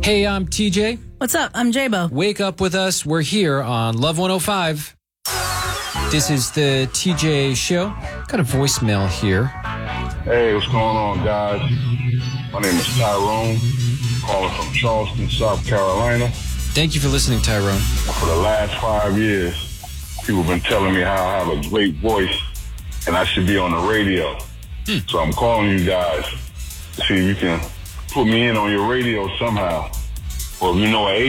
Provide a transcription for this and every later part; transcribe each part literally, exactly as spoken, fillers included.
Hey, I'm T J. What's up? I'm J-Bo. Wake up with us. We're here on Love one oh five. This is the T J Show. Got a voicemail here. Hey, what's going on, guys? My name is Tyrone, calling from Charleston, South Carolina. Thank you for listening, Tyrone. For the last five years, people have been telling me how I have a great voice and I should be on the radio. Hmm. So I'm calling you guys to see if you can put me in on your radio somehow. Or if you know a...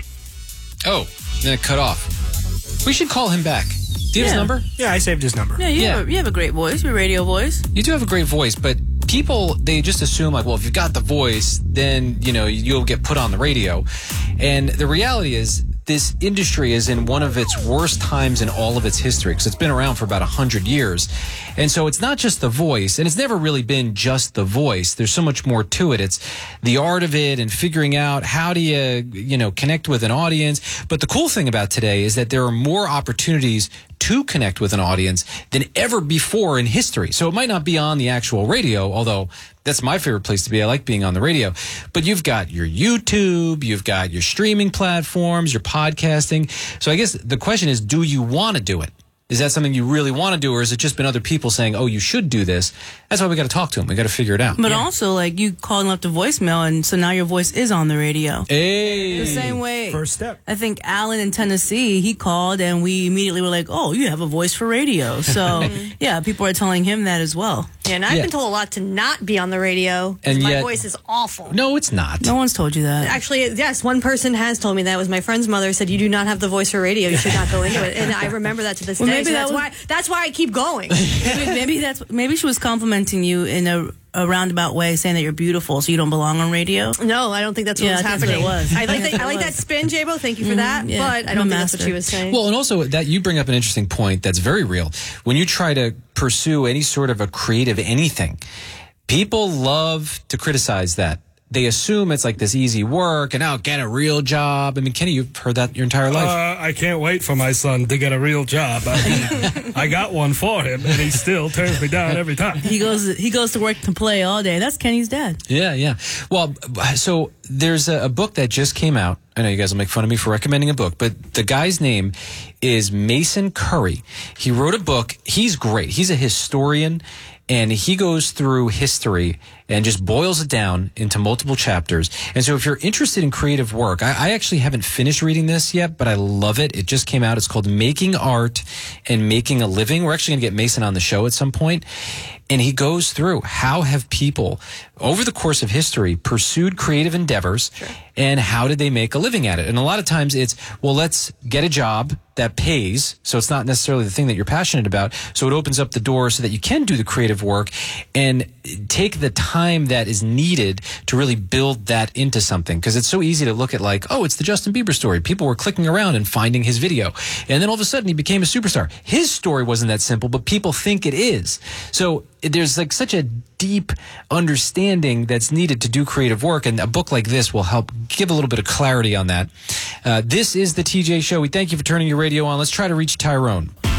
Oh, then it cut off. We should call him back. Do you have Yeah. his number? Yeah, I saved his number. Yeah, you, Yeah. Have, a, you have a great voice, your radio voice. You do have a great voice, but people, they just assume, like, well, if you've got the voice, then, you know, you'll get put on the radio. And the reality is, this industry is in one of its worst times in all of its history, because it's been around for about one hundred years. And so it's not just the voice, and it's never really been just the voice. There's so much more to it. It's the art of it and figuring out how do you, you know, connect with an audience. But the cool thing about today is that there are more opportunities to connect with an audience than ever before in history. So it might not be on the actual radio, although that's my favorite place to be. I like being on the radio. But you've got your YouTube, you've got your streaming platforms, your podcasting. So I guess the question is, do you want to do it? Is that something you really want to do, or has it just been other people saying, oh, you should do this? That's why we got to talk to them. We got to figure it out. But also, like, you called and left a voicemail, and so now your voice is on the radio. Hey. The same way. First step. I think Alan in Tennessee, he called, and we immediately were like, oh, you have a voice for radio. So, yeah, people are telling him that as well. Yeah, and I've Yeah. been told a lot to not be on the radio. And my yet- voice is awful. No, it's not. No one's told you that. Actually, yes, one person has told me that. It was my friend's mother said, you do not have the voice for radio. You should not go into it. And I remember that to this Well, day. maybe So that that's, was- why, that's why I keep going. maybe, maybe that's maybe she was complimenting you in a, a roundabout way, saying that you're beautiful, so you don't belong on radio. No, I don't think that's what Yeah, was I think that's happening. what it was. I like, That's that, what I it like that was. spin, J-Bo. Thank you for that. yeah. But I I'm don't a think that's what master. she was saying. Well, and also that you bring up an interesting point that's very real. When you try to pursue any sort of a creative anything, people love to criticize that. They assume it's like this easy work and, oh, get a real job. I mean, Kenny, you've heard that your entire life. Uh, I can't wait for my son to get a real job. I, I got one for him, and he still turns me down every time. He goes he goes to work to play all day. That's Kenny's dad. Yeah, yeah. Well, so there's a, a book that just came out. I know you guys will make fun of me for recommending a book, but the guy's name is Mason Curry. He wrote a book. He's great. He's a historian, and he goes through history and just boils it down into multiple chapters. And so if you're interested in creative work, I, I actually haven't finished reading this yet, but I love it. It just came out. It's called Making Art and Making a Living. We're actually going to get Mason on the show at some point. And he goes through how have people over the course of history pursued creative endeavors, sure, and how did they make a living at it? And a lot of times it's, well, let's get a job that pays. So it's not necessarily the thing that you're passionate about. So it opens up the door so that you can do the creative work and take the time that is needed to really build that into something. Because it's so easy to look at like, oh, it's the Justin Bieber story. People were clicking around and finding his video. And then all of a sudden he became a superstar. His story wasn't that simple, but people think it is. So there's like such a deep understanding that's needed to do creative work, and a book like this will help give a little bit of clarity on that. Uh, this is the T J Show. We thank you for turning your radio on. Let's try to reach Tyrone.